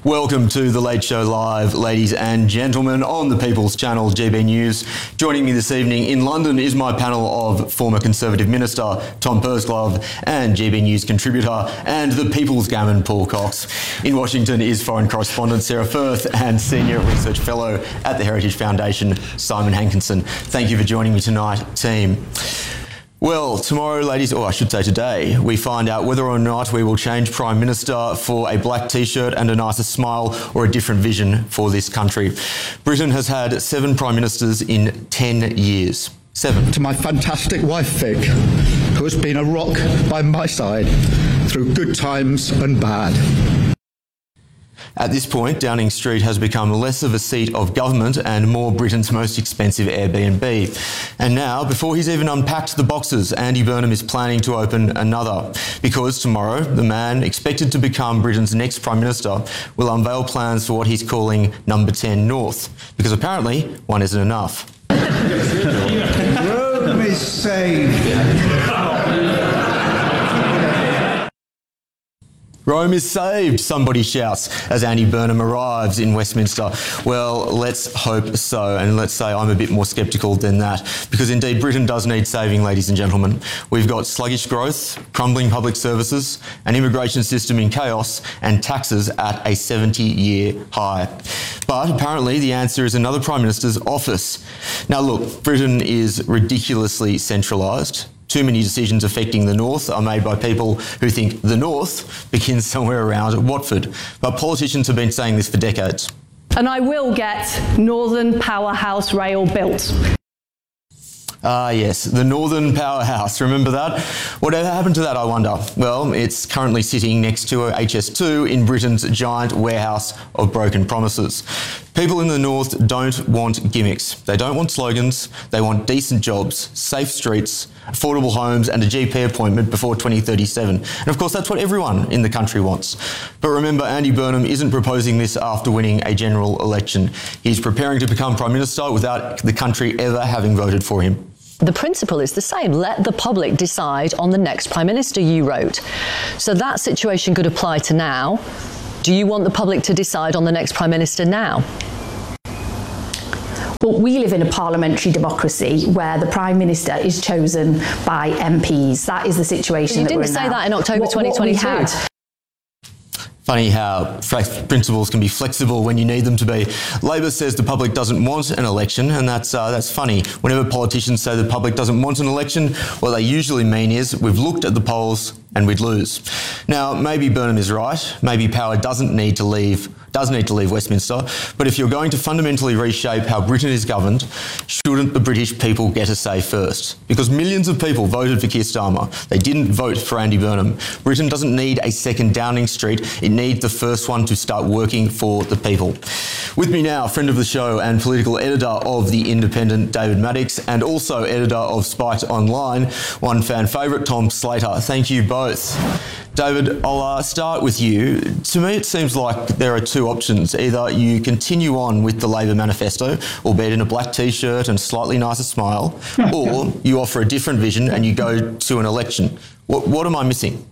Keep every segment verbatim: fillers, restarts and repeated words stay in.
Welcome to The Late Show Live, ladies and gentlemen, on the People's Channel, G B News. Joining me this evening in London is my panel of former Conservative Minister Tom Pursglove and G B News contributor and the People's Gammon Paul Cox. In Washington is foreign correspondent Sarah Firth and Senior Research Fellow at the Heritage Foundation, Simon Hankinson. Thank you for joining me tonight, team. Well, tomorrow, ladies, or I should say today, we find out whether or not we will change Prime Minister for a black T-shirt and a nicer smile or a different vision for this country. Britain has had seven Prime Ministers in ten years. Seven. To my fantastic wife, Vic, who has been a rock by my side through good times and bad. At this point, Downing Street has become less of a seat of government and more Britain's most expensive Airbnb. And now, before he's even unpacked the boxes, Andy Burnham is planning to open another. Because tomorrow, the man expected to become Britain's next Prime Minister will unveil plans for what he's calling Number ten North. Because apparently, one isn't enough. Rome is saved. Rome is saved, somebody shouts as Andy Burnham arrives in Westminster. Well, let's hope so, and let's say I'm a bit more sceptical than that, because indeed Britain does need saving, ladies and gentlemen. We've got sluggish growth, crumbling public services, an immigration system in chaos, and taxes at a seventy-year high. But apparently the answer is another Prime Minister's office. Now look, Britain is ridiculously centralised. Too many decisions affecting the North are made by people who think the North begins somewhere around Watford. But politicians have been saying this for decades. And I will get Northern Powerhouse Rail built. Ah, yes, the Northern Powerhouse. Remember that? Whatever happened to that, I wonder? Well, it's currently sitting next to H S two in Britain's giant warehouse of broken promises. People in the North don't want gimmicks. They don't want slogans. They want decent jobs, safe streets, affordable homes and a G P appointment before twenty thirty-seven. And of course, that's what everyone in the country wants. But remember, Andy Burnham isn't proposing this after winning a general election. He's preparing to become Prime Minister without the country ever having voted for him. The principle is the same. Let the public decide on the next Prime Minister, you wrote. So that situation could apply to now. Do you want the public to decide on the next Prime Minister now? Well, we live in a parliamentary democracy where the Prime Minister is chosen by M Ps. That is the situation you that we're in now. You didn't say that in October what, twenty twenty-two. What we had, Funny how principles can be flexible when you need them to be. Labor says the public doesn't want an election, and that's uh, that's funny. Whenever politicians say the public doesn't want an election, what they usually mean is we've looked at the polls and we'd lose. Now, maybe Burnham is right. Maybe power doesn't need to leave does need to leave Westminster, but if you're going to fundamentally reshape how Britain is governed, shouldn't the British people get a say first? Because millions of people voted for Keir Starmer. They didn't vote for Andy Burnham. Britain doesn't need a second Downing Street. It needs the first one to start working for the people. With me now, friend of the show and political editor of The Independent, David Maddocks, and also editor of Spiked Online, one fan favourite, Tom Slater. Thank you both. David, I'll uh, start with you. To me, it seems like there are two options. Either you continue on with the Labor manifesto, albeit in a black T-shirt and a slightly nicer smile, or you offer a different vision and you go to an election. What, what am I missing?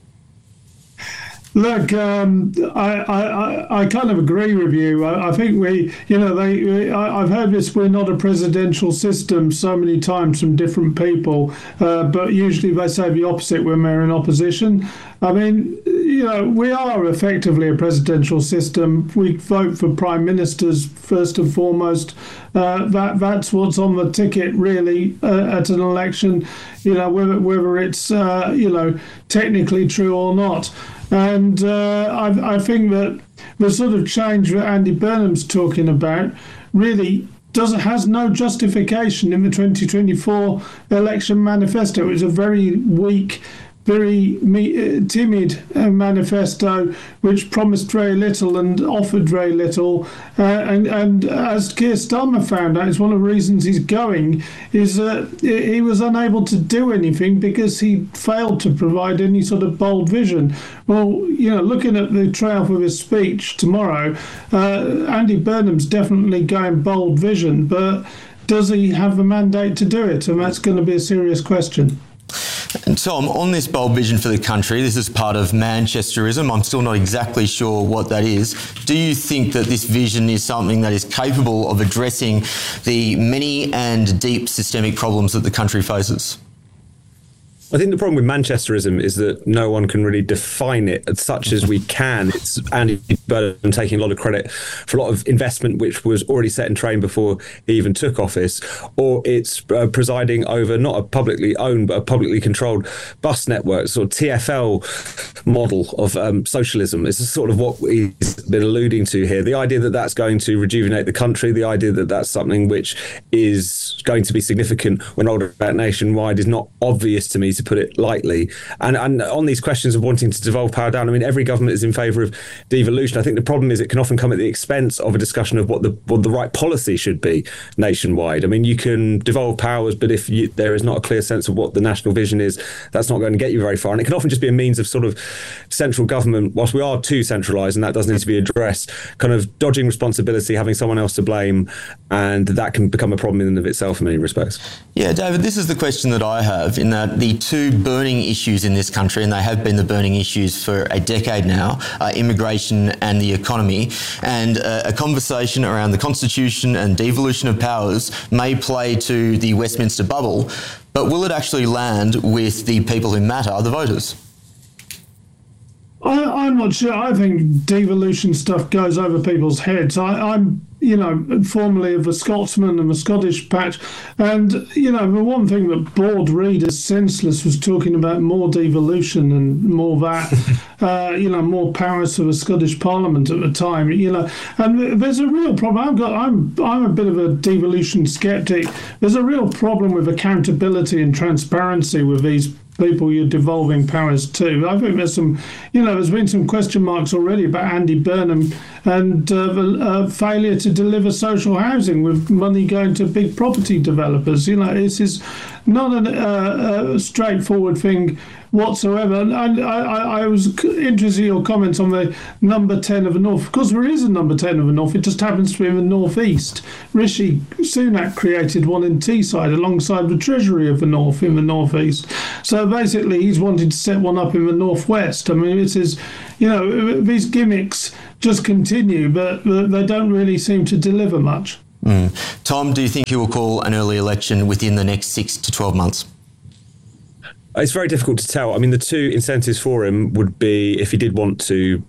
Look, um, I, I, I kind of agree with you. I, I think we, you know, they. We, I, I've heard this. We're not a presidential system so many times from different people, uh, but usually they say the opposite when we're in opposition. I mean, you know, we are effectively a presidential system. We vote for prime ministers first and foremost. Uh, that that's what's on the ticket, really, uh, at an election. You know, whether whether it's uh, you know technically true or not. And uh, I, I think that the sort of change that Andy Burnham's talking about really doesn't has no justification in the twenty twenty-four election manifesto. It was a very weak, very me- timid uh, manifesto which promised very little and offered very little. Uh, and, and as Keir Starmer found out, it's one of the reasons he's going, is that uh, he was unable to do anything because he failed to provide any sort of bold vision. Well, you know, looking at the trail for his speech tomorrow, uh, Andy Burnham's definitely going bold vision, but does he have the mandate to do it? And that's going to be a serious question. And Tom, on this bold vision for the country, this is part of Manchesterism. I'm still not exactly sure what that is. Do you think that this vision is something that is capable of addressing the many and deep systemic problems that the country faces? I think the problem with Manchesterism is that no one can really define it as such as we can. It's Andy Burnham taking a lot of credit for a lot of investment which was already set in train before he even took office, or it's uh, presiding over not a publicly owned but a publicly controlled bus network, sort of T F L model of um, socialism. It's sort of what he's been alluding to here. The idea that that's going to rejuvenate the country, the idea that that's something which is going to be significant when rolled out nationwide is not obvious to me, to put it lightly. And, and on these questions of wanting to devolve power down, I mean, every government is in favour of devolution. I think the problem is it can often come at the expense of a discussion of what the what the right policy should be nationwide. I mean, you can devolve powers, but if you, there is not a clear sense of what the national vision is, that's not going to get you very far. And it can often just be a means of sort of central government, whilst we are too centralised, and that does need to be addressed, kind of dodging responsibility, having someone else to blame, and that can become a problem in and of itself in many respects. Yeah, David, this is the question that I have, in that the two burning issues in this country, and they have been the burning issues for a decade now, are immigration and the economy. And uh, a conversation around the Constitution and devolution of powers may play to the Westminster bubble, but will it actually land with the people who matter, the voters? I, I'm not sure. I think devolution stuff goes over people's heads. I, I'm, you know, formerly of a Scotsman and a Scottish patch, and, you know, the one thing that bored readers senseless was talking about more devolution and more that, uh, you know, more powers to the Scottish Parliament at the time, you know, and there's a real problem. I've got, I'm, I'm a bit of a devolution skeptic. There's a real problem with accountability and transparency with these people you're devolving powers to. I think there's some, you know, there's been some question marks already about Andy Burnham and uh, the uh, failure to deliver social housing with money going to big property developers. You know, this is not a uh, straightforward thing whatsoever. And I, I, I was interested in your comments on the number ten of the North. Of course, there is a number ten of the North. It just happens to be in the North East. Rishi Sunak created one in Teesside alongside the Treasury of the North in the North East. So basically, he's wanted to set one up in the North West. I mean, it is, you know, these gimmicks just continue, but they don't really seem to deliver much. Mm. Tom, do you think he will call an early election within the next six to twelve months? It's very difficult to tell. I mean, the two incentives for him would be if he did want to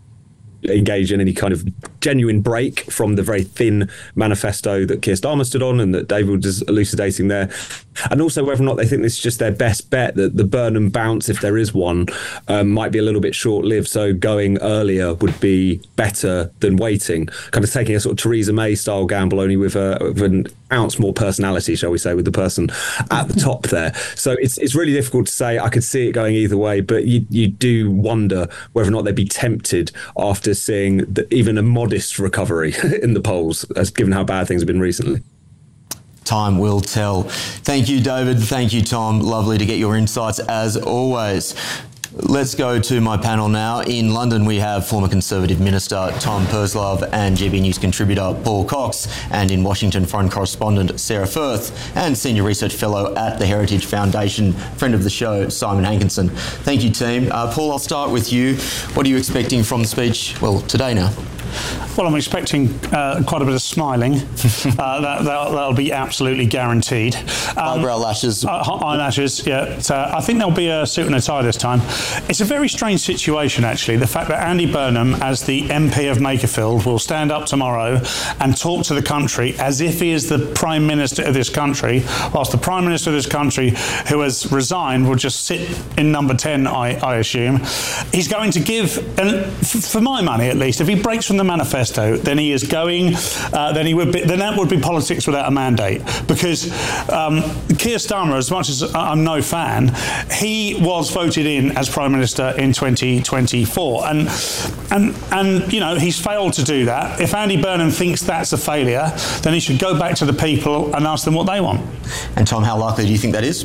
engage in any kind of genuine break from the very thin manifesto that Keir Starmer stood on and that David was elucidating there. And also whether or not they think this is just their best bet, that the Burnham bounce, if there is one, um, might be a little bit short-lived. So going earlier would be better than waiting. Kind of taking a sort of Theresa May style gamble, only with, a, with an ounce more personality, shall we say, with the person at the top there. So it's it's really difficult to say. I could see it going either way, but you, you do wonder whether or not they'd be tempted after seeing the, even a modest recovery in the polls, as given how bad things have been recently. Time will tell. Thank you, David. Thank you, Tom. Lovely to get your insights as always. Let's go to my panel now. In London, we have former Conservative Minister Tom Purslow and G B News contributor Paul Cox, and in Washington, foreign correspondent Sarah Firth, and Senior Research Fellow at the Heritage Foundation, friend of the show, Simon Hankinson. Thank you, team. Uh, Paul, I'll start with you. What are you expecting from the speech, well, today now? Well, I'm expecting uh, quite a bit of smiling. uh, that, that'll, that'll be absolutely guaranteed. Um, Eyebrow lashes. Uh, eyelashes, yeah. So I think there'll be a suit and a tie this time. It's a very strange situation, actually. The fact that Andy Burnham, as the M P of Makerfield, will stand up tomorrow and talk to the country as if he is the Prime Minister of this country, whilst the Prime Minister of this country, who has resigned, will just sit in number ten, I, I assume. He's going to give, and for my money at least, if he breaks from the manifesto, then he is going, uh, then he would be, then that would be politics without a mandate. Because um, Keir Starmer, as much as I'm no fan, he was voted in as Prime Minister in twenty twenty-four. And, and, and, you know, he's failed to do that. If Andy Burnham thinks that's a failure, then he should go back to the people and ask them what they want. And Tom, how likely do you think that is?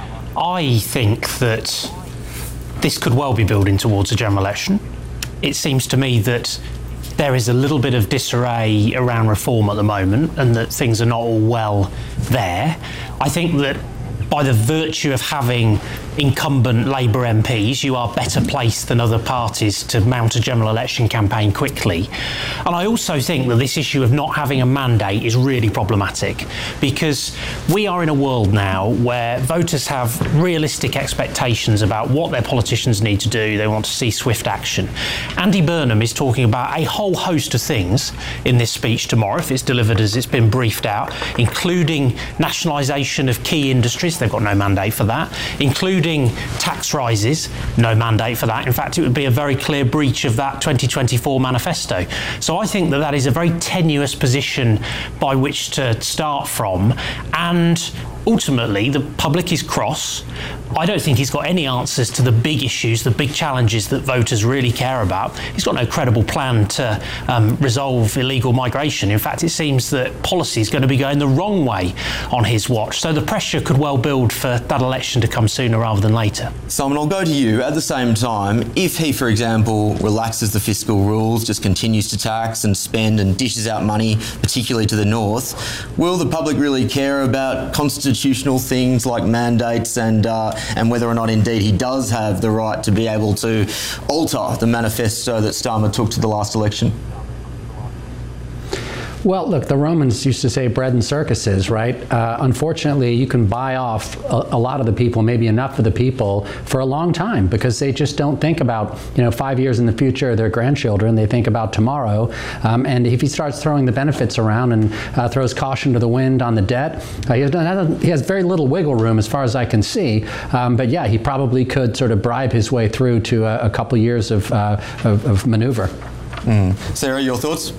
I think that this could well be building towards a general election. It seems to me that there is a little bit of disarray around reform at the moment and that things are not all well there. I think that by the virtue of having incumbent Labour M Ps, you are better placed than other parties to mount a general election campaign quickly. And I also think that this issue of not having a mandate is really problematic, because we are in a world now where voters have realistic expectations about what their politicians need to do. They want to see swift action. Andy Burnham is talking about a whole host of things in this speech tomorrow, if it's delivered as it's been briefed out, including nationalisation of key industries. They've got no mandate for that. Including tax rises, no mandate for that. In fact, it would be a very clear breach of that twenty twenty-four manifesto. So I think that that is a very tenuous position by which to start from, and ultimately the public is cross. I don't think he's got any answers to the big issues, the big challenges that voters really care about. He's got no credible plan to um, resolve illegal migration. In fact, it seems that policy is going to be going the wrong way on his watch. So the pressure could well build for that election to come sooner rather than later. Simon, I'll go to you. At the same time, if he, for example, relaxes the fiscal rules, just continues to tax and spend and dishes out money, particularly to the north, will the public really care about constitutional things like mandates and uh, and whether or not indeed he does have the right to be able to alter the manifesto that Starmer took to the last election? Well, look, the Romans used to say bread and circuses, right? Uh, unfortunately, you can buy off a, a lot of the people, maybe enough of the people, for a long time, because they just don't think about, you know, five years in the future, their grandchildren. They think about tomorrow. Um, and if he starts throwing the benefits around and uh, throws caution to the wind on the debt, uh, he, has, he has very little wiggle room as far as I can see. Um, but yeah, he probably could sort of bribe his way through to a, a couple years of, uh, of, of maneuver. Mm. Sarah, your thoughts?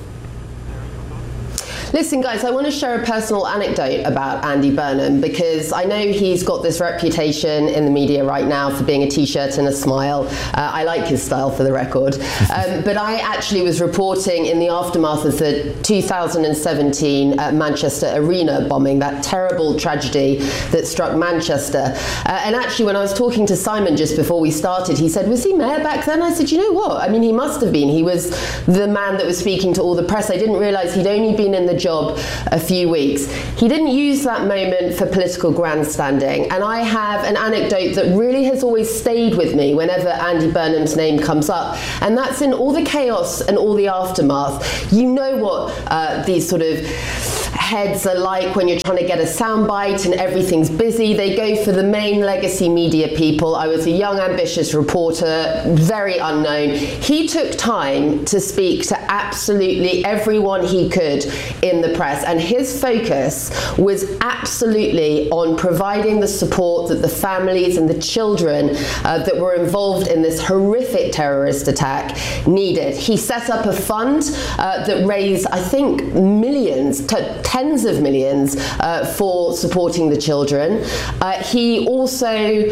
Listen, guys, I want to share a personal anecdote about Andy Burnham, because I know he's got this reputation in the media right now for being a T-shirt and a smile. Uh, I like his style, for the record. Um, but I actually was reporting in the aftermath of the two thousand seventeen uh, Manchester Arena bombing, that terrible tragedy that struck Manchester. Uh, and actually, when I was talking to Simon just before we started, he said, was he mayor back then? I said, you know what? I mean, he must have been. He was the man that was speaking to all the press. I didn't realise he'd only been in the job a few weeks. He didn't use that moment for political grandstanding, and I have an anecdote that really has always stayed with me whenever Andy Burnham's name comes up, and that's in all the chaos and all the aftermath. You know what uh, these sort of heads are like when you're trying to get a soundbite and everything's busy. They go for the main legacy media people. I was a young, ambitious reporter, very unknown. He took time to speak to absolutely everyone he could in the press, and his focus was absolutely on providing the support that the families and the children uh, that were involved in this horrific terrorist attack needed. He set up a fund uh, that raised, I think, millions, t- tens of millions uh, for supporting the children. Uh, he also,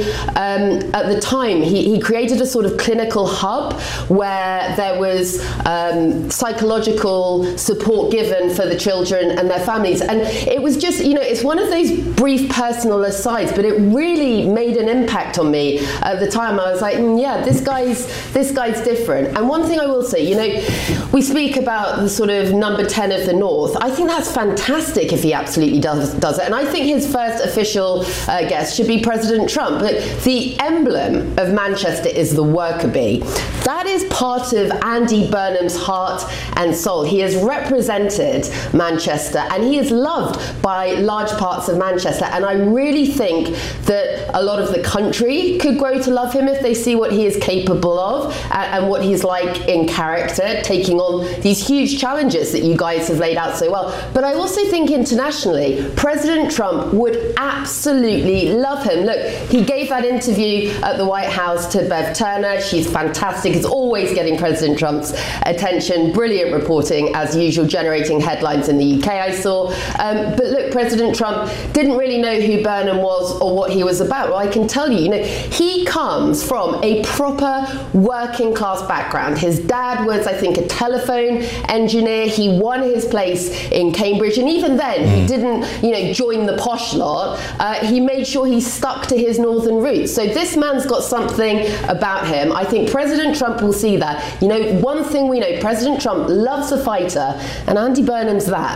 um, at the time, he, he created a sort of clinical hub where there was um, psychological support given for the children and their families. And it was just, you know, it's one of those brief personal asides, but it really made an impact on me at the time. I was like, mm, yeah, this guy's, this guy's different. And one thing I will say, you know, we speak about the sort of number ten of the North. I think that's fantastic if he absolutely does, does it. And I think his first official uh, guest should be President Trump. But the emblem of Manchester is the worker bee. That is part of Andy Burnham's heart and soul. He has represented Manchester, and he is loved by large parts of Manchester. And I really think that a lot of the country could grow to love him if they see what he is capable of and, and what he's like in character, taking on these huge challenges that you guys have laid out so well. But I also think internationally, President Trump would absolutely love him. Look, he gave that interview at the White House to Bev Turner. She's fantastic. It's always getting President Trump's attention. Brilliant reporting, as usual, generating headlines in the U K, I saw. Um, but look, President Trump didn't really know who Burnham was or what he was about. Well, I can tell you, you know, he comes from a proper working class background. His dad was, I think, a telephone engineer. He won his place in Cambridge, and even then, mm. he didn't, you know, join the posh lot. Uh, he made sure he stuck to his northern roots. So this man's got something about him. I think President Trump will see that. You know, one thing we know, President Trump loves a fighter, and Andy Burnham's that.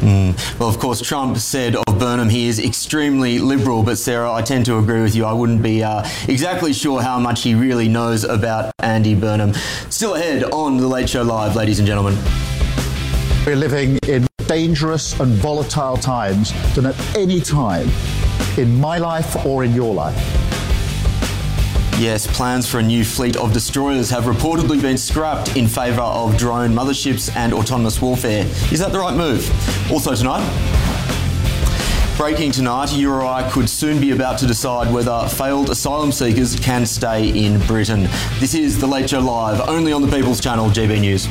Mm. Well, of course, Trump said of Burnham he is extremely liberal, but Sarah, I tend to agree with you. I wouldn't be uh, exactly sure how much he really knows about Andy Burnham. Still ahead on The Late Show Live, ladies and gentlemen. We're living in dangerous and volatile times than at any time in my life or in your life. Yes, plans for a new fleet of destroyers have reportedly been scrapped in favour of drone motherships and autonomous warfare. Is that the right move? Also tonight, breaking tonight, U R I could soon be about to decide whether failed asylum seekers can stay in Britain. This is The Late Show Live, only on the People's Channel, G B News.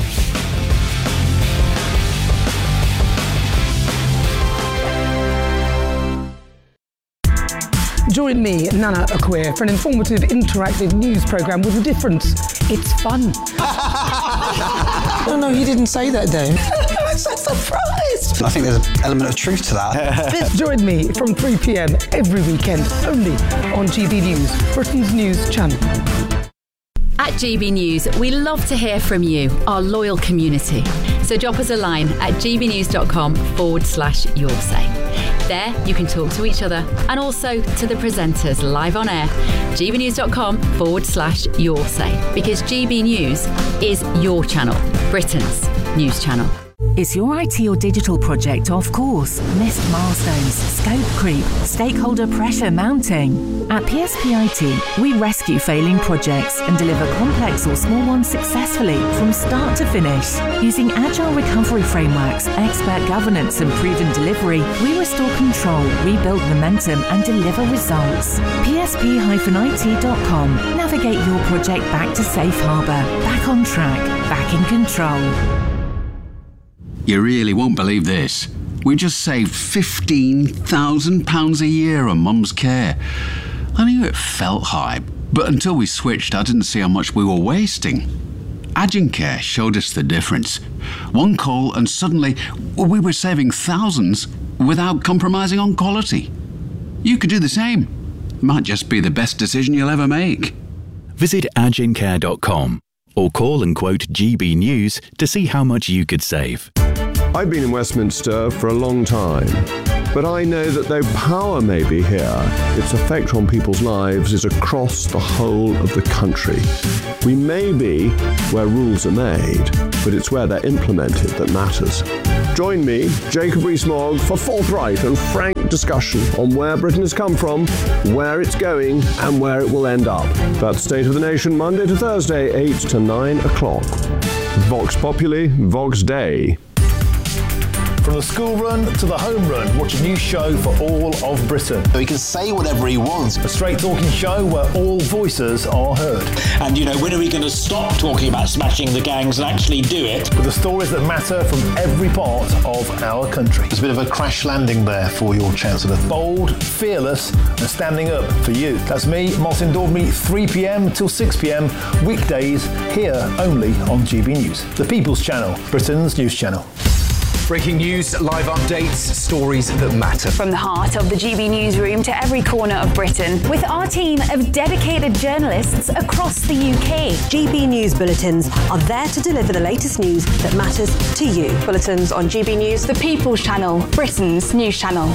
Join me, Nana Akweer, for an informative, interactive news programme with a difference. It's fun. No, no, he didn't say that, Dave. I'm so surprised. I think there's an element of truth to that. Join me from three p.m. every weekend, only on G B News, Britain's news channel. At G B News, we love to hear from you, our loyal community. So drop us a line at gbnews.com forward slash your say. There, you can talk to each other and also to the presenters live on air. gbnews.com forward slash your say. Because G B News is your channel, Britain's news channel. Is your I T or digital project off course? Missed milestones, scope creep, stakeholder pressure mounting? At P S P I T, we rescue failing projects and deliver complex or small ones successfully from start to finish. Using agile recovery frameworks, expert governance and proven delivery, we restore control, rebuild momentum and deliver results. P S P I T dot com. Navigate your project back to safe harbour, back on track, back in control. You really won't believe this. We just saved fifteen thousand pounds a year on Mum's care. I knew it felt high, but until we switched, I didn't see how much we were wasting. Agencare showed us the difference. One call and suddenly we were saving thousands without compromising on quality. You could do the same. Might just be the best decision you'll ever make. Visit agencare dot com or call and quote G B News to see how much you could save. I've been in Westminster for a long time, but I know that though power may be here, its effect on people's lives is across the whole of the country. We may be where rules are made, but it's where they're implemented that matters. Join me, Jacob Rees-Mogg, for forthright and frank discussion on where Britain has come from, where it's going, and where it will end up. That's State of the Nation, Monday to Thursday, eight to nine o'clock. Vox Populi, Vox Dei. From the school run to the home run, watch a new show for all of Britain. He can say whatever he wants. A straight talking show where all voices are heard. And, you know, when are we going to stop talking about smashing the gangs and actually do it? With the stories that matter from every part of our country. There's a bit of a crash landing there for your Chancellor. Bold, fearless and standing up for you. That's me, Martin Daubney, three p.m. till six p.m. weekdays here only on G B News. The People's Channel, Britain's news channel. Breaking news, live updates, stories that matter. From the heart of the G B newsroom to every corner of Britain, with our team of dedicated journalists across the U K. G B News bulletins are there to deliver the latest news that matters to you. Bulletins on G B News, the People's Channel, Britain's news channel.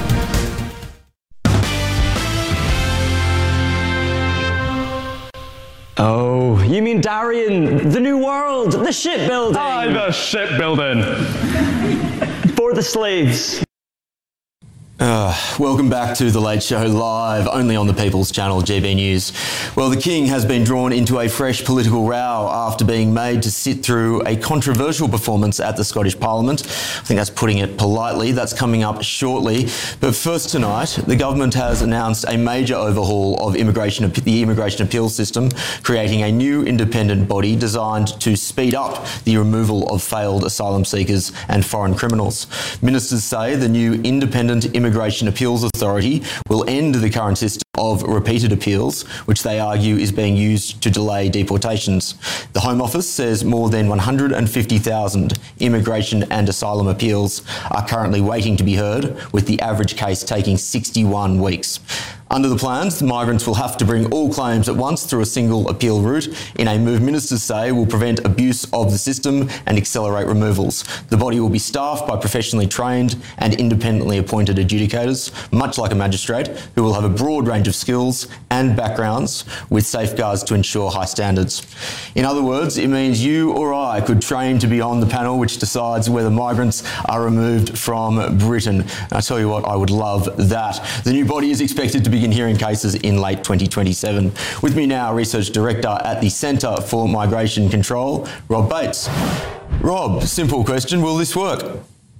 Oh, you mean Darien, the New World, the shipbuilding. Aye, the shipbuilding. For the slaves. Uh, welcome back to The Late Show Live, only on the People's Channel, G B News. Well, the King has been drawn into a fresh political row after being made to sit through a controversial performance at the Scottish Parliament. I think that's putting it politely. That's coming up shortly. But first tonight, the government has announced a major overhaul of immigration, the immigration appeals system, creating a new independent body designed to speed up the removal of failed asylum seekers and foreign criminals. Ministers say the new independent immigration Immigration Appeals Authority will end the current system of repeated appeals, which they argue is being used to delay deportations. The Home Office says more than one hundred fifty thousand immigration and asylum appeals are currently waiting to be heard, with the average case taking sixty-one weeks. Under the plans, the migrants will have to bring all claims at once through a single appeal route in a move ministers say will prevent abuse of the system and accelerate removals. The body will be staffed by professionally trained and independently appointed adjudicators, much like a magistrate, who will have a broad range of skills and backgrounds with safeguards to ensure high standards. In other words, it means you or I could train to be on the panel which decides whether migrants are removed from Britain. And I tell you what, I would love that. The new body is expected to begin hearing cases in late twenty twenty-seven. With me now, Research Director at the Centre for Migration Control, Rob Bates. Rob, simple question, will this work?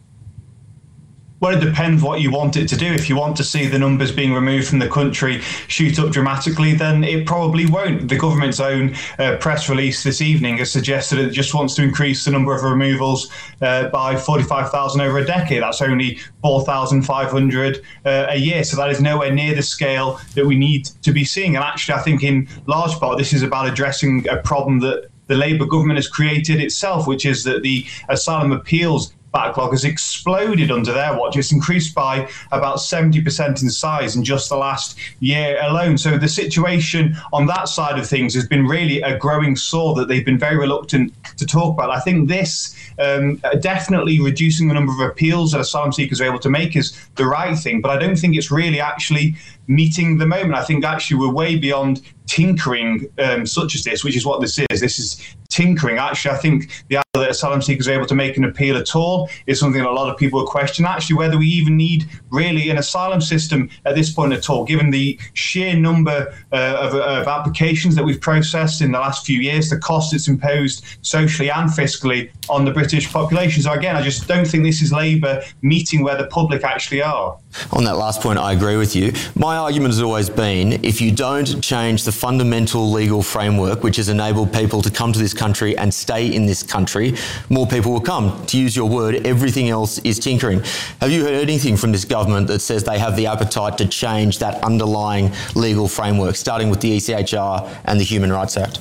Well, it depends what you want it to do. If you want to see the numbers being removed from the country shoot up dramatically, then it probably won't. The government's own uh, press release this evening has suggested it just wants to increase the number of removals uh, by forty-five thousand over a decade. That's only four thousand five hundred uh, a year. So that is nowhere near the scale that we need to be seeing. And actually, I think in large part, this is about addressing a problem that the Labour government has created itself, which is that the asylum appeals backlog has exploded under their watch. It's increased by about seventy percent in size in just the last year alone. So the situation on that side of things has been really a growing sore that they've been very reluctant to talk about. I think this um, definitely reducing the number of appeals that asylum seekers are able to make is the right thing, but I don't think it's really actually meeting the moment. I think actually we're way beyond tinkering um, such as this, which is what this is. This is tinkering. Actually, I think the idea that asylum seekers are able to make an appeal at all is something that a lot of people are questioning. Actually, whether we even need really an asylum system at this point at all, given the sheer number uh, of, of applications that we've processed in the last few years, the cost it's imposed socially and fiscally on the British population. So again, I just don't think this is Labour meeting where the public actually are. On that last point, I agree with you. My argument has always been, if you don't change the fundamental legal framework which has enabled people to come to this country and stay in this country, more people will come. To use your word, everything else is tinkering. Have you heard anything from this government that says they have the appetite to change that underlying legal framework, starting with the E C H R and the Human Rights Act?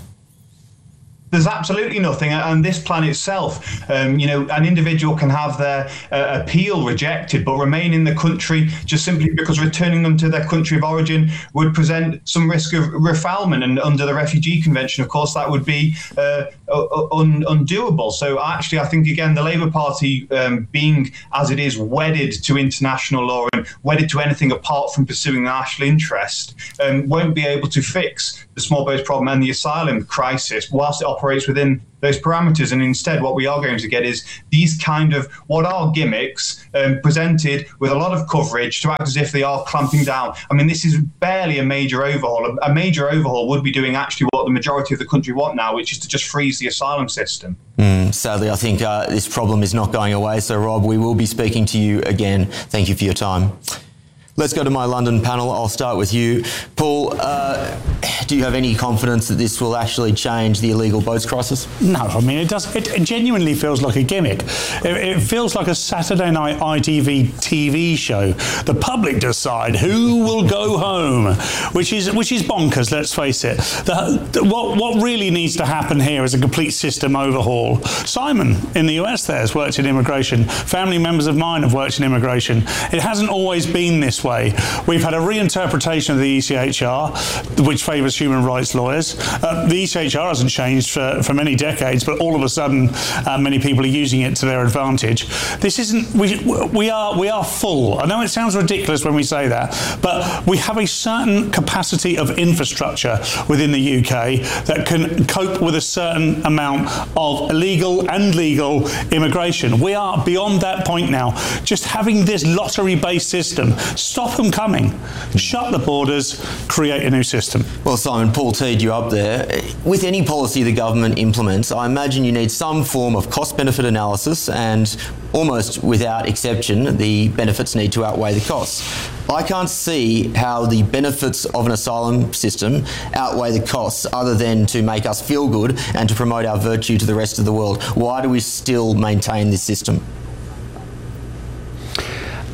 There's absolutely nothing, and this plan itself, um, you know, an individual can have their uh, appeal rejected but remain in the country just simply because returning them to their country of origin would present some risk of refoulement, and under the Refugee Convention, of course, that would be uh, un- undoable. So actually, I think, again, the Labour Party, um, being as it is wedded to international law and wedded to anything apart from pursuing the national interest, um, won't be able to fix the small boats problem and the asylum crisis whilst it operates within those parameters. And instead, what we are going to get is these kind of what are gimmicks um, presented with a lot of coverage to act as if they are clamping down. I mean, this is barely a major overhaul. A, a major overhaul would be doing actually what the majority of the country want now, which is to just freeze the asylum system. Mm, sadly, I think uh, this problem is not going away. So, Rob, we will be speaking to you again. Thank you for your time. Let's go to my London panel. I'll start with you. Paul, uh, do you have any confidence that this will actually change the illegal boats crisis? No, I mean, it does. It, it genuinely feels like a gimmick. It, it feels like a Saturday night I T V T V show. The public decide who will go home, which is which is bonkers, let's face it. The, the, what, what really needs to happen here is a complete system overhaul. Simon in the U S there has worked in immigration. Family members of mine have worked in immigration. It hasn't always been this way. We've had a reinterpretation of the E C H R, which favours human rights lawyers. Uh, the E C H R hasn't changed for, for many decades, but all of a sudden, uh, many people are using it to their advantage. This isn't. We we are we are full. I know it sounds ridiculous when we say that, but we have a certain capacity of infrastructure within the U K that can cope with a certain amount of illegal and legal immigration. We are beyond that point now. Just having this lottery-based system. Stop them coming. Shut the borders, create a new system. Well, Simon, Paul teed you up there. With any policy the government implements, I imagine you need some form of cost-benefit analysis, and almost without exception, the benefits need to outweigh the costs. I can't see how the benefits of an asylum system outweigh the costs, other than to make us feel good and to promote our virtue to the rest of the world. Why do we still maintain this system?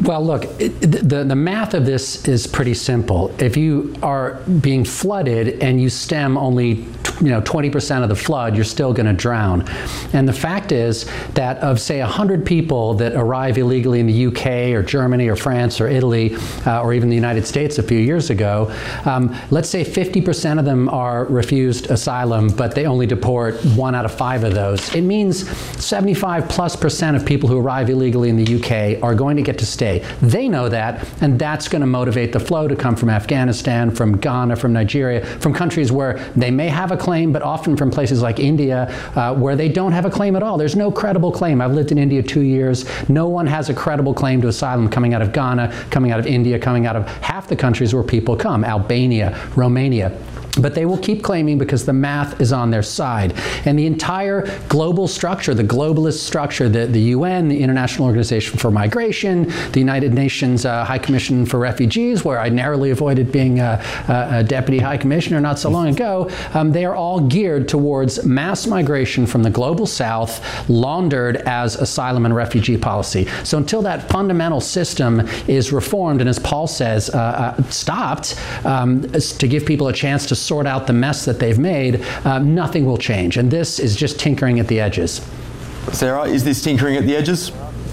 Well, look, it, the, the math of this is pretty simple. If you are being flooded and you stem only you know, twenty percent of the flood, you're still going to drown. And the fact is that of, say, one hundred people that arrive illegally in the U K or Germany or France or Italy uh, or even the United States a few years ago, um, let's say fifty percent of them are refused asylum, but they only deport one out of five of those. It means seventy-five plus percent of people who arrive illegally in the U K are going to get to stay. They know that, and that's going to motivate the flow to come from Afghanistan, from Ghana, from Nigeria, from countries where they may have a claim, but often from places like India, uh, where they don't have a claim at all. There's no credible claim. I've lived in India two years. No one has a credible claim to asylum coming out of Ghana, coming out of India, coming out of half the countries where people come, Albania, Romania. But they will keep claiming because the math is on their side. And the entire global structure, the globalist structure, the, the U N, the International Organization for Migration, the United Nations uh, High Commission for Refugees, where I narrowly avoided being a, a, a deputy high commissioner not so long ago, um, they are all geared towards mass migration from the global south, laundered as asylum and refugee policy. So until that fundamental system is reformed, and as Paul says, uh, uh, stopped, um, to give people a chance to sort out the mess that they've made, um, nothing will change. And this is just tinkering at the edges. Sarah, is this tinkering at the edges?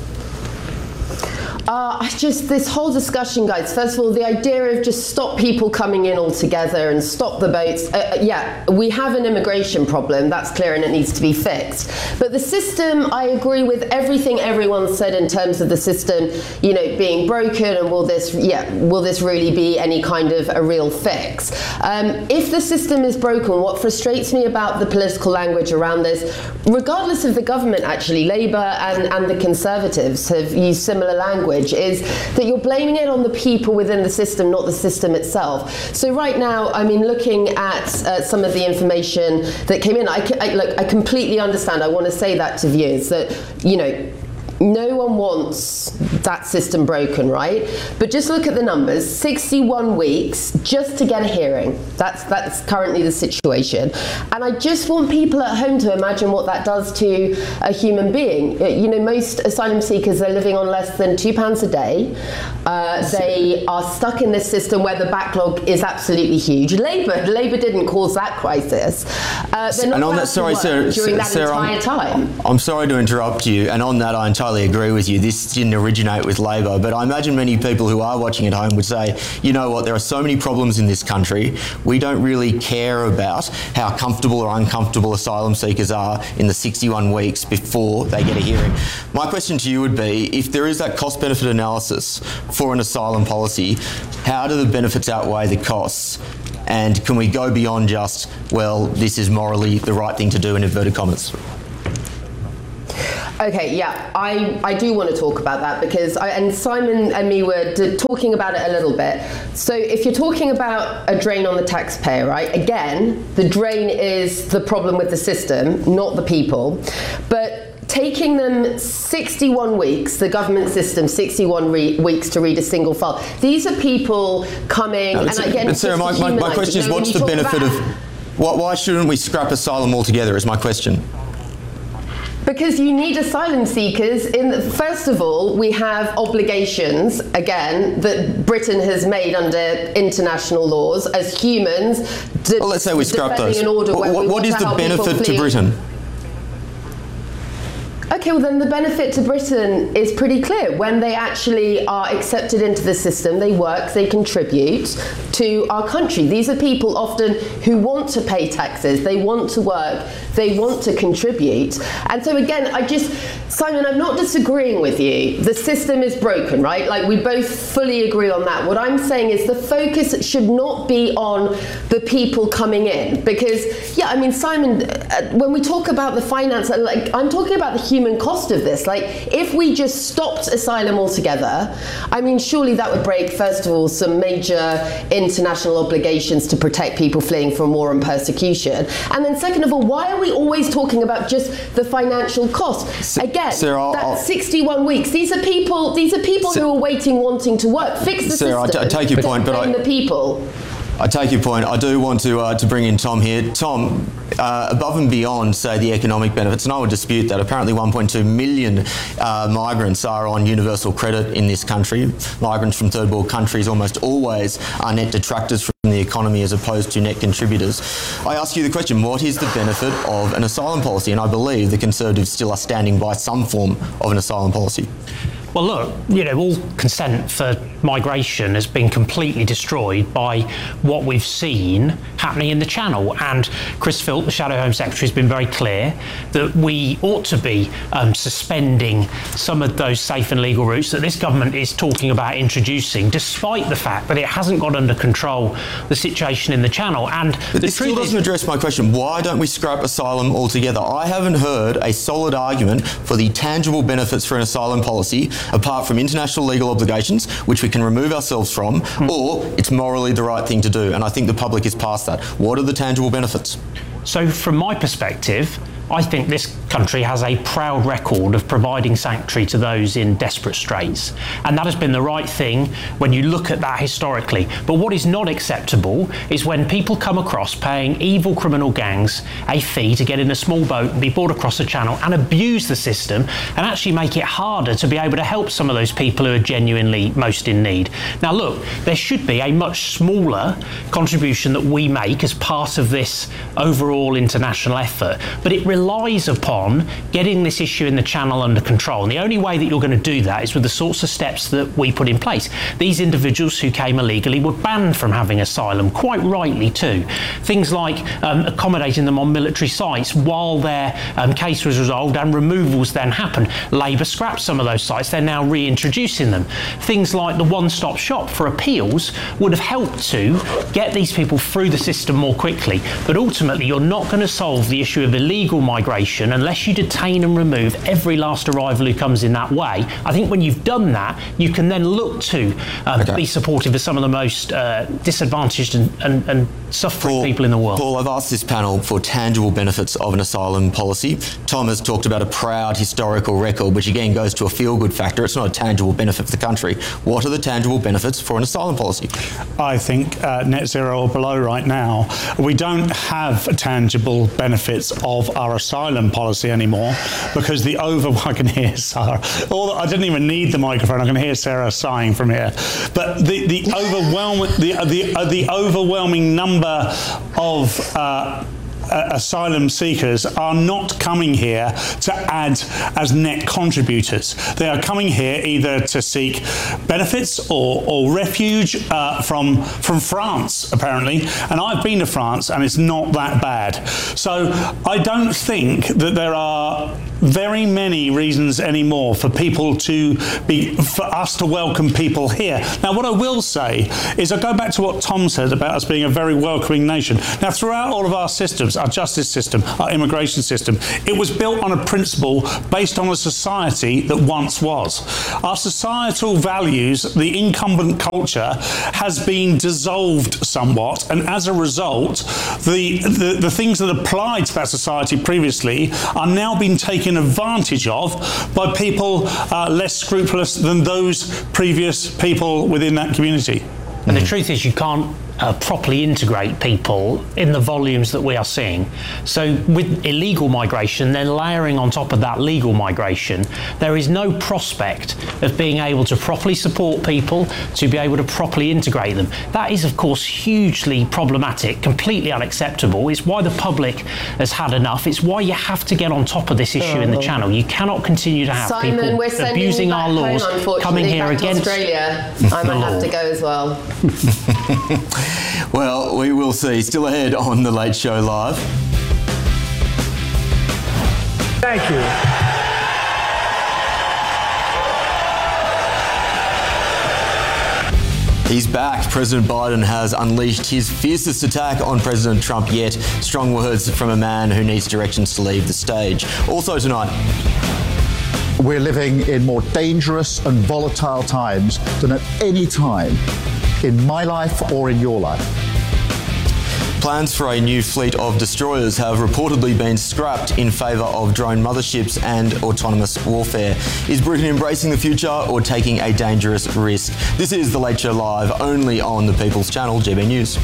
Uh, I just, this whole discussion, guys, first of all, the idea of just stop people coming in altogether and stop the boats, uh, yeah, we have an immigration problem, that's clear, and it needs to be fixed. But the system, I agree with everything everyone said in terms of the system, you know, being broken, and will this, yeah, will this really be any kind of a real fix? Um, if the system is broken, what frustrates me about the political language around this, regardless of the government actually, Labour and, and the Conservatives have used similar language, is that you're blaming it on the people within the system, not the system itself. So right now, I mean, looking at uh, some of the information that came in, I, I, look, I completely understand. I want to say that to viewers that, you know, no one wants that system broken, right? But just look at the numbers, sixty-one weeks just to get a hearing. That's, that's currently the situation. And I just want people at home to imagine what that does to a human being. You know, most asylum seekers are living on less than two pounds a day. Uh, they are stuck in this system where the backlog is absolutely huge. Labour, Labour didn't cause that crisis. Uh, they're not and on allowed that, sorry, to work Sarah, during that Sarah, entire time. I'm sorry to interrupt you, and on that I entirely agree with you. This didn't originate with Labor, but I imagine many people who are watching at home would say, you know what, there are so many problems in this country, we don't really care about how comfortable or uncomfortable asylum seekers are in the sixty-one weeks before they get a hearing. My question to you would be, if there is that cost-benefit analysis for an asylum policy, how do the benefits outweigh the costs? And can we go beyond just, well, this is morally the right thing to do in inverted commas? Okay, yeah, I, I do want to talk about that because, I, and Simon and me were d- talking about it a little bit. So if you're talking about a drain on the taxpayer, right, again, the drain is the problem with the system, not the people. But taking them sixty-one weeks, the government system, sixty-one re- weeks to read a single file. These are people coming, no, and again, but Sarah, my, my, my question is, what's the benefit of, why, why shouldn't we scrap asylum altogether is my question. Because you need asylum seekers. In the, first of all, we have obligations, again, that Britain has made under international laws as humans. De- well, let's say we scrap those. What, what, what is the benefit to Britain? Okay, well then the benefit to Britain is pretty clear. When they actually are accepted into the system, they work, they contribute to our country. These are people often who want to pay taxes, they want to work, they want to contribute. And so again, I just, Simon, I'm not disagreeing with you. The system is broken, right? Like we both fully agree on that. What I'm saying is the focus should not be on the people coming in. Because, yeah, I mean, Simon, when we talk about the finance, like I'm talking about the human cost of this. Like, if we just stopped asylum altogether, I mean, surely that would break, first of all, some major international obligations to protect people fleeing from war and persecution. And then second of all, why are we always talking about just the financial cost? Again, Sarah, that's sixty-one weeks. These are people, these are people Sarah, who are waiting, wanting to work. Fix the Sarah, system. I take your point, but I... the people. I take your point. I do want to uh, to bring in Tom here. Tom, uh, above and beyond, say, the economic benefits, and I would dispute that. Apparently one point two million uh, migrants are on universal credit in this country. Migrants from third world countries almost always are net detractors from the economy as opposed to net contributors. I ask you the question, what is the benefit of an asylum policy? And I believe the Conservatives still are standing by some form of an asylum policy. Well, look, you know, all consent for migration has been completely destroyed by what we've seen happening in the Channel. And Chris Philp, the Shadow Home Secretary, has been very clear that we ought to be um, suspending some of those safe and legal routes that this government is talking about introducing, despite the fact that it hasn't got under control the situation in the Channel. And but the this still doesn't is, address my question. Why don't we scrap asylum altogether? I haven't heard a solid argument for the tangible benefits for an asylum policy, apart from international legal obligations, which we can remove ourselves from, mm. or it's morally the right thing to do. And I think the public is past that. What are the tangible benefits? So from my perspective, I think this country has a proud record of providing sanctuary to those in desperate straits. And that has been the right thing when you look at that historically. But what is not acceptable is when people come across paying evil criminal gangs a fee to get in a small boat and be brought across the Channel and abuse the system and actually make it harder to be able to help some of those people who are genuinely most in need. Now look, there should be a much smaller contribution that we make as part of this overall international effort, but it relies upon getting this issue in the Channel under control. And the only way that you're going to do that is with the sorts of steps that we put in place. These individuals who came illegally were banned from having asylum, quite rightly too. Things like um, accommodating them on military sites while their um, case was resolved and removals then happened. Labour scrapped some of those sites, they're now reintroducing them. Things like the one-stop shop for appeals would have helped to get these people through the system more quickly. But ultimately, you're not going to solve the issue of illegal migration unless you detain and remove every last arrival who comes in that way. I think when you've done that, you can then look to um, okay. be supportive of some of the most uh, disadvantaged and, and, and suffering Paul, people in the world. Paul, I've asked this panel for tangible benefits of an asylum policy. Tom has talked about a proud historical record, which again goes to a feel-good factor. It's not a tangible benefit for the country. What are the tangible benefits for an asylum policy? I think uh, net zero or below right now. We don't have tangible benefits of our asylum policy anymore because the over I can hear Sarah. All I didn't even need the microphone. I can hear Sarah sighing from here. But the the overwhelming the the uh, the overwhelming number of uh, Uh, asylum seekers are not coming here to add as net contributors. They are coming here either to seek benefits or, or refuge uh, from from France, apparently. And I've been to France, and it's not that bad. So I don't think that there are very many reasons anymore for people to be, for us to welcome people here. Now, what I will say is I go back to what Tom said about us being a very welcoming nation. Now, throughout all of our systems, our justice system, our immigration system, it was built on a principle based on a society that once was. Our societal values, the incumbent culture, has been dissolved somewhat, and as a result, the, the, the things that applied to that society previously are now being taken advantage of by people uh, less scrupulous than those previous people within that community. And the truth is, you can't uh, properly integrate people in the volumes that we are seeing. So with illegal migration, then layering on top of that legal migration, there is no prospect of being able to properly support people, to be able to properly integrate them. That is, of course, hugely problematic, completely unacceptable. It's why the public has had enough. It's why you have to get on top of this issue oh. in the Channel. You cannot continue to have Simon, people we're abusing our laws, home, coming here back against to Australia. I might have to go as well. Well, we will see. Still ahead on The Late Show Live. Thank you. He's back. President Biden has unleashed his fiercest attack on President Trump yet. Strong words from a man who needs directions to leave the stage. Also tonight, we're living in more dangerous and volatile times than at any time in my life or in your life. Plans for a new fleet of destroyers have reportedly been scrapped in favour of drone motherships and autonomous warfare. Is Britain embracing the future or taking a dangerous risk? This is The Late Show Live, only on the People's Channel, G B News.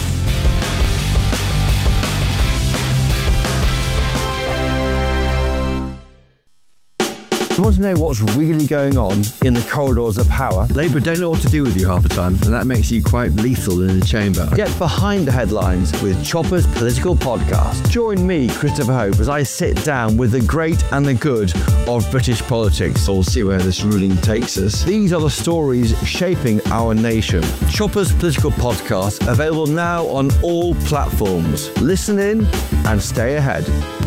You want to know what's really going on in the corridors of power? Labour don't know what to do with you half the time, and that makes you quite lethal in the chamber. Get behind the headlines with Chopper's Political Podcast. Join me, Christopher Hope, as I sit down with the great and the good of British politics. We'll see where this ruling takes us. These are the stories shaping our nation. Chopper's Political Podcast, available now on all platforms. Listen in and stay ahead.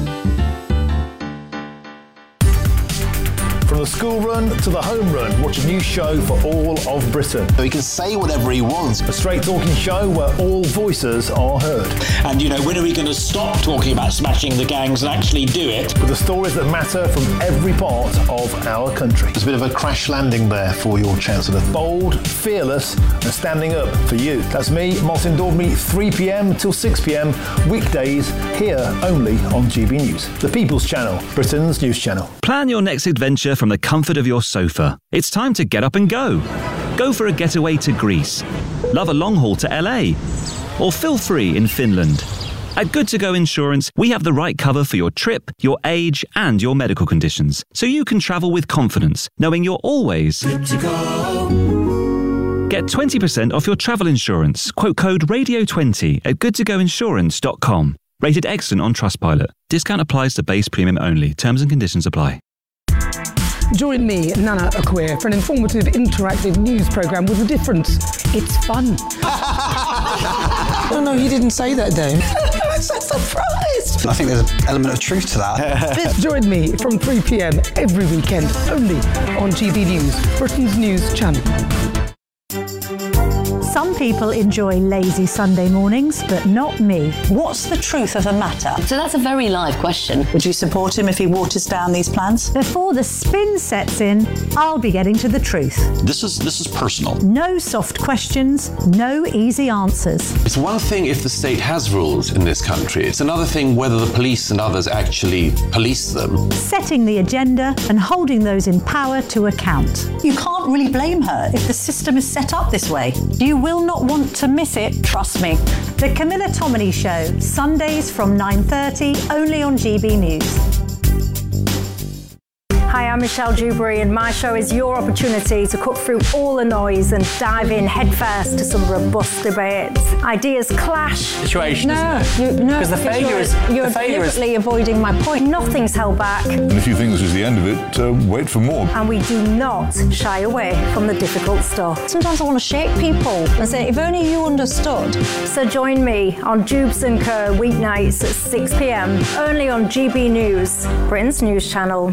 From the school run to the home run, watch a new show for all of Britain. So he can say whatever he wants. A straight talking show where all voices are heard. And, you know, when are we going to stop talking about smashing the gangs and actually do it? With the stories that matter from every part of our country. There's a bit of a crash landing there for your Chancellor. Bold, fearless and standing up for you. That's me, Martin Daubney, three p.m. till six p.m. weekdays here only on G B News. The People's Channel, Britain's news channel. Plan your next adventure from the comfort of your sofa. It's time to get up and go. Go for a getaway to Greece. Love a long haul to L A. Or feel free in Finland. At Good To Go Insurance, we have the right cover for your trip, your age, and your medical conditions, so you can travel with confidence, knowing you're always good to go. Get twenty percent off your travel insurance. Quote code radio twenty at good to go insurance dot com. Rated excellent on Trustpilot. Discount applies to base premium only. Terms and conditions apply. Join me, Nana Akua, for an informative, interactive news programme with a difference. It's fun. No, no, you didn't say that, Dave. I'm so surprised. I think there's an element of truth to that. Join me from three p.m. every weekend, only on G B News, Britain's news channel. Some people enjoy lazy Sunday mornings, but not me. What's the truth of the matter? So that's a very live question. Would you support him if he waters down these plans? Before the spin sets in, I'll be getting to the truth. This is this is personal. No soft questions, no easy answers. It's one thing if the state has rules in this country. It's another thing whether the police and others actually police them. Setting the agenda and holding those in power to account. You can't really blame her if the system is set up this way. You will not want to miss it, trust me. The Camilla Tominey Show, Sundays from nine thirty, only on G B News. Hi, I'm Michelle Dewberry, and my show is your opportunity to cut through all the noise and dive in headfirst to some robust debates. Ideas clash. Situation, no, isn't you, no, because the failure you're, is you're the failure deliberately is avoiding my point. Nothing's held back. And if you think this is the end of it, uh, wait for more. And we do not shy away from the difficult stuff. Sometimes I want to shake people and say, if only you understood. So join me on Jubes and Co weeknights at six p.m. only on G B News, Britain's news channel.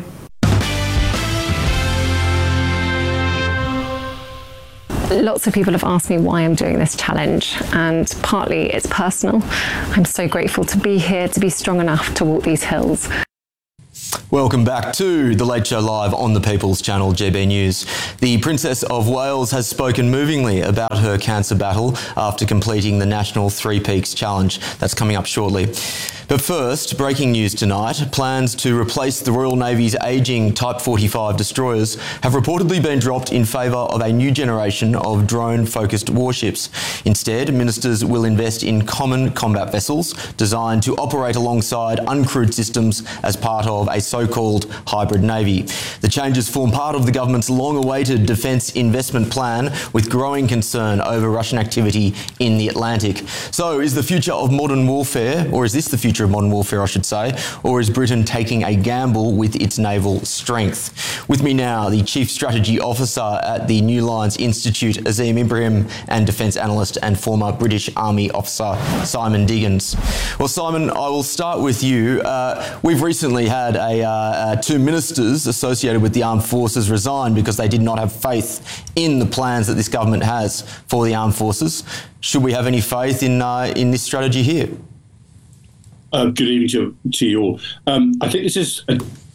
Lots of people have asked me why I'm doing this challenge, and partly it's personal. I'm so grateful to be here, to be strong enough to walk these hills. Welcome back to The Late Show Live on the People's Channel, G B News. The Princess of Wales has spoken movingly about her cancer battle after completing the National Three Peaks Challenge. That's coming up shortly. But first, breaking news tonight, plans to replace the Royal Navy's ageing Type forty-five destroyers have reportedly been dropped in favour of a new generation of drone-focused warships. Instead, ministers will invest in common combat vessels designed to operate alongside uncrewed systems as part of a so-called hybrid navy. The changes form part of the government's long-awaited defence investment plan, with growing concern over Russian activity in the Atlantic. So, is the future of modern warfare, or is this the future of modern warfare, I should say, or is Britain taking a gamble with its naval strength? With me now, the Chief Strategy Officer at the New Lines Institute, Azim Ibrahim, and Defence Analyst and former British Army Officer, Simon Diggins. Well, Simon, I will start with you. Uh, we've recently had a, uh, uh, two ministers associated with the armed forces resign because they did not have faith in the plans that this government has for the armed forces. Should we have any faith in, uh, in this strategy here? Uh, good evening to, to you all. Um, I think this is a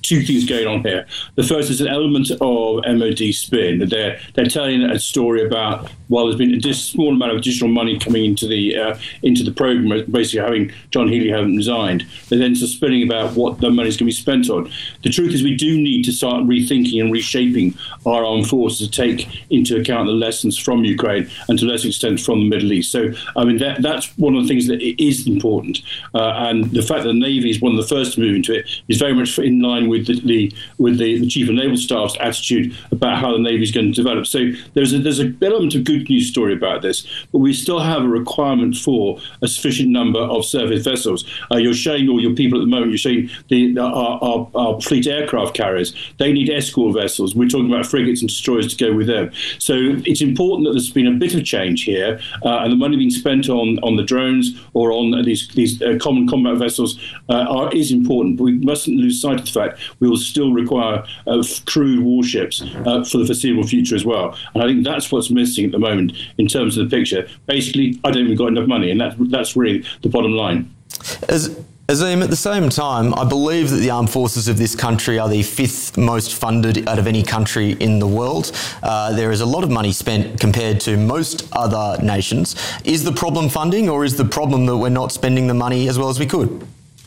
two things going on here. The first is an element of M O D spin. They're they're telling a story about, well, there's been a small amount of additional money coming into the uh, into the program, basically having John Healey having resigned. They're then sort of spinning about what the money's going to be spent on. The truth is, we do need to start rethinking and reshaping our armed forces to take into account the lessons from Ukraine and to a lesser extent from the Middle East. So, I mean, that, that's one of the things that is important. Uh, and the fact that the Navy is one of the first to move into it is very much in line with the, the with the, the Chief of Naval Staff's attitude about how the Navy is going to develop. So there's a, there's an element of good news story about this, but we still have a requirement for a sufficient number of surface vessels. Uh, you're showing all your people at the moment, you're showing the, the, our, our, our fleet aircraft carriers. They need escort vessels. We're talking about frigates and destroyers to go with them. So it's important that there's been a bit of change here, uh, and the money being spent on, on the drones or on these, these uh, common combat vessels uh, are, is important. But we mustn't lose sight of the fact we will still require uh, crewed warships uh, for the foreseeable future as well. And I think that's what's missing at the moment in terms of the picture. Basically, I don't think we've got enough money, and that, that's really the bottom line. As Azim, at the same time, I believe that the armed forces of this country are the fifth most funded out of any country in the world. Uh, there is a lot of money spent compared to most other nations. Is the problem funding, or is the problem that we're not spending the money as well as we could?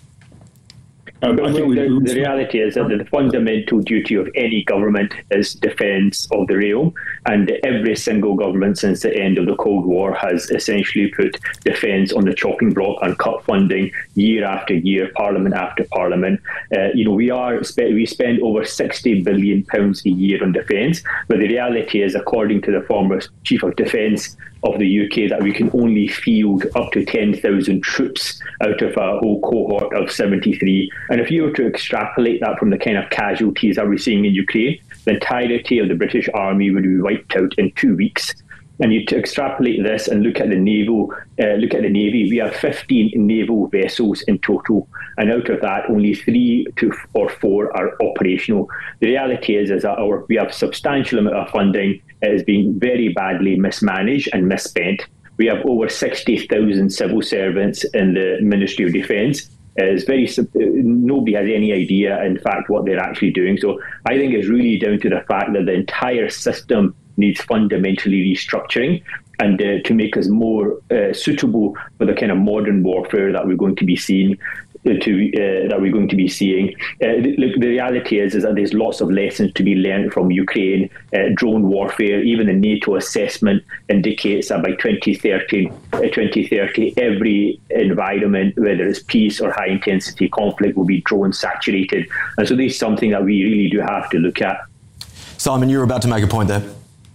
Um, I think the, the reality is that the fundamental duty of any government is defence of the realm, and every single government since the end of the Cold War has essentially put defence on the chopping block and cut funding year after year, parliament after parliament. Uh, you know, we are spe- we spend over sixty billion pounds a year on defence, but the reality is, according to the former Chief of Defence of the U K, that we can only field up to ten thousand troops out of a whole cohort of seventy-three. And if you were to extrapolate that from the kind of casualties that we're seeing in Ukraine, the entirety of the British Army would be wiped out in two weeks. And you to extrapolate this and look at the naval, uh, look at the Navy, we have fifteen naval vessels in total, and out of that, only three to or four are operational. The reality is, is that our we have a substantial amount of funding that is being very badly mismanaged and misspent. We have over sixty thousand civil servants in the Ministry of Defence. Is very nobody has any idea, in fact, what they're actually doing. So I think it's really down to the fact that the entire system needs fundamentally restructuring, and uh, to make us more uh, suitable for the kind of modern warfare that we're going to be seeing. Uh, to uh, that we're going to be seeing. Uh, the, the reality is, is that there's lots of lessons to be learned from Ukraine. Uh, drone warfare, even the NATO assessment indicates that by twenty thirty, uh, twenty thirty, every environment, whether it's peace or high intensity conflict, will be drone saturated. And so this is something that we really do have to look at. Simon, you were about to make a point there.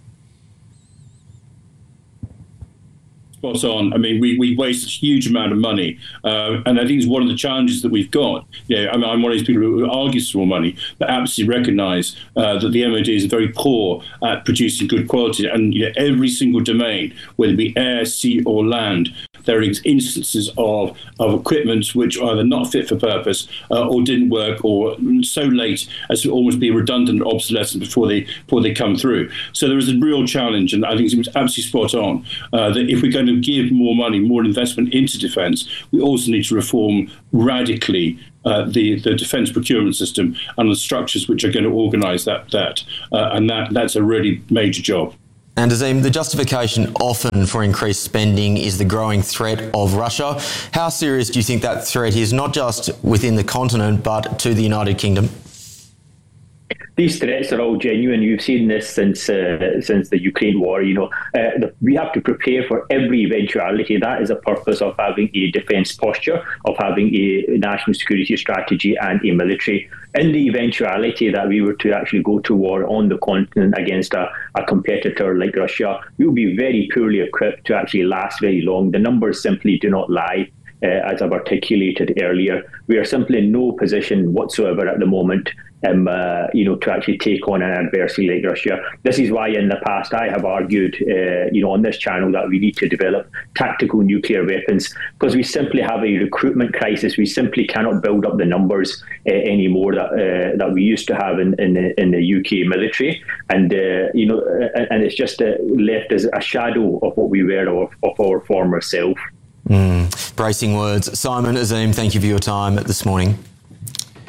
Spot on. I mean, we, we waste a huge amount of money, uh, and I think it's one of the challenges that we've got. You know, I mean, I'm one of these people who argues for more money, but absolutely recognise uh, that the M O D is very poor at producing good quality, and you know, every single domain, whether it be air, sea, or land, there are instances of, of equipment which are either not fit for purpose uh, or didn't work, or so late as to almost be redundant or obsolescent before they before they come through. So there is a real challenge, and I think it's absolutely spot on uh, that if we're going to give more money, more investment into defence, we also need to reform radically uh, the, the defence procurement system and the structures which are going to organise that. that. Uh, and that that's a really major job. And Azim, the justification often for increased spending is the growing threat of Russia. How serious do you think that threat is, not just within the continent, but to the United Kingdom? These threats are all genuine. You've seen this since uh, since the Ukraine war. You know, uh, the, we have to prepare for every eventuality. That is the purpose of having a defence posture, of having a national security strategy and a military. In the eventuality that we were to actually go to war on the continent against a, a competitor like Russia, we will be very poorly equipped to actually last very long. The numbers simply do not lie. Uh, as I've articulated earlier, we are simply in no position whatsoever at the moment Um, uh, you know, to actually take on an adversary like Russia. This is why in the past I have argued, uh, you know, on this channel that we need to develop tactical nuclear weapons, because we simply have a recruitment crisis. We simply cannot build up the numbers uh, anymore that uh, that we used to have in in the, in the U K military, and uh, you know, and, and it's just uh, left as a shadow of what we were of, of our former self. Mm, bracing words. Simon, Azim, thank you for your time this morning.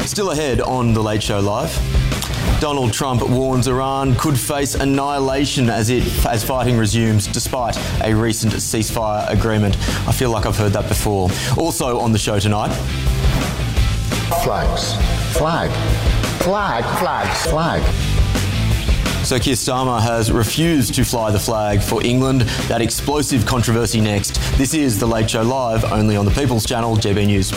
Still ahead on The Late Show Live. Donald Trump warns Iran could face annihilation as it as fighting resumes despite a recent ceasefire agreement. I feel like I've heard that before. Also on the show tonight. Flags. Flag. Flag. Flags. Flag. So Keir Starmer has refused to fly the flag for England. That explosive controversy next. This is The Late Show Live, only on the People's Channel, G B News.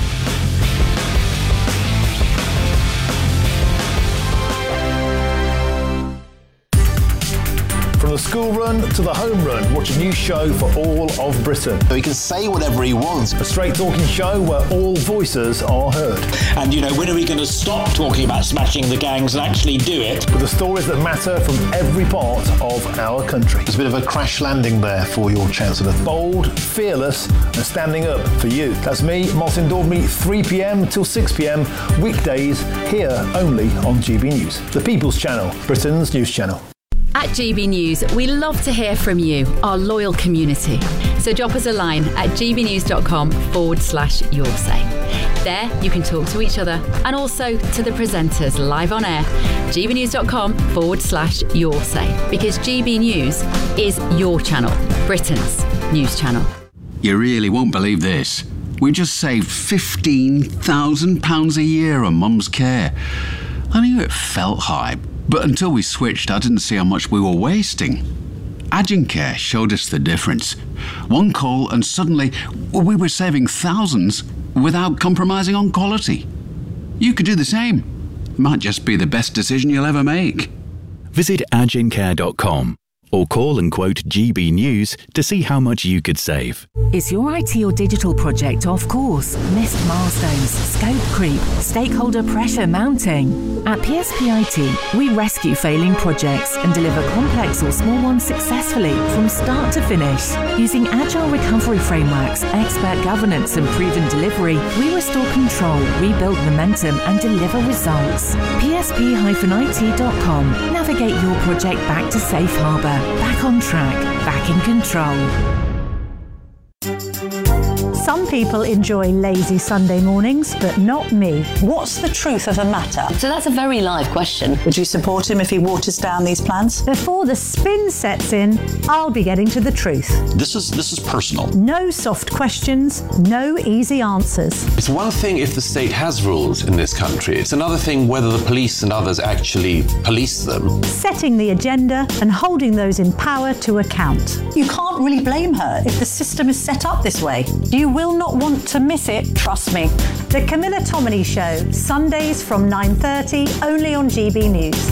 From the school run to the home run, watch a new show for all of Britain. So he can say whatever he wants. A straight talking show where all voices are heard. And, you know, when are we going to stop talking about smashing the gangs and actually do it? With the stories that matter from every part of our country. There's a bit of a crash landing there for your Chancellor. Bold, fearless and standing up for you. That's me, Martin Daubney, three p.m. till six p.m. weekdays here only on G B News. The People's Channel, Britain's news channel. At G B News, we love to hear from you, our loyal community. So drop us a line at gbnews.com forward slash your say. There, you can talk to each other and also to the presenters live on air. gbnews.com forward slash your say. Because G B News is your channel, Britain's news channel. You really won't believe this. We just saved fifteen thousand pounds a year on Mum's care. I knew it felt high, but until we switched, I didn't see how much we were wasting. Agencare showed us the difference. One call and suddenly we were saving thousands without compromising on quality. You could do the same. Might just be the best decision you'll ever make. Visit agencare dot com or call and quote G B News to see how much you could save. Is your I T or digital project off course? Missed milestones, scope creep, stakeholder pressure mounting? At P S P I T, we rescue failing projects and deliver complex or small ones successfully from start to finish. Using agile recovery frameworks, expert governance and proven delivery, we restore control, rebuild momentum and deliver results. P S P I T dot com. Navigate your project back to safe harbour. Back on track, back in control. Some people enjoy lazy Sunday mornings, but not me. What's the truth of the matter? So that's a very live question. Would you support him if he waters down these plans? Before the spin sets in, I'll be getting to the truth. This is this is personal. No soft questions, no easy answers. It's one thing if the state has rules in this country. It's another thing whether the police and others actually police them. Setting the agenda and holding those in power to account. You can't really blame her if the system is set up this way. You will not want to miss it, trust me. The Camilla Tominey Show, Sundays from nine thirty, only on G B News.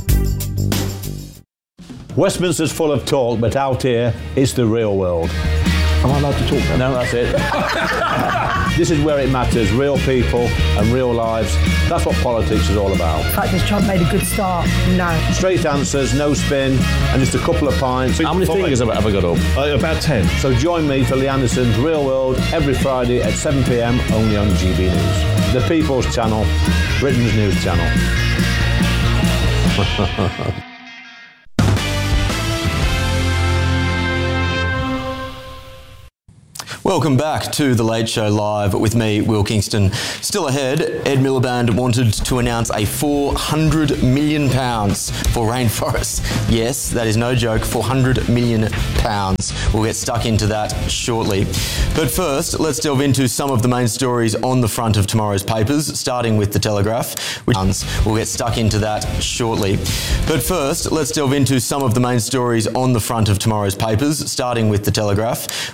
Westminster's full of talk, but out here, it's the real world. Am I allowed to talk then? No, that's it. This is where it matters, real people and real lives. That's what politics is all about. In fact, has Trump made a good start? No. Straight answers, no spin, and just a couple of pints. How many fingers have I ever got up? Uh, about ten. So join me for Lee Anderson's Real World every Friday at seven p.m. only on G B News. The People's Channel, Britain's news channel. Welcome back to The Late Show Live with me, Will Kingston. Still ahead, Ed Miliband wanted to announce a four hundred million pounds for rainforests. Yes, that is no joke, four hundred million pounds. We'll get stuck into that shortly. But first, let's delve into some of the main stories on the front of tomorrow's papers, starting with The Telegraph. We'll get stuck into that shortly. But first, let's delve into some of the main stories on the front of tomorrow's papers, starting with The Telegraph.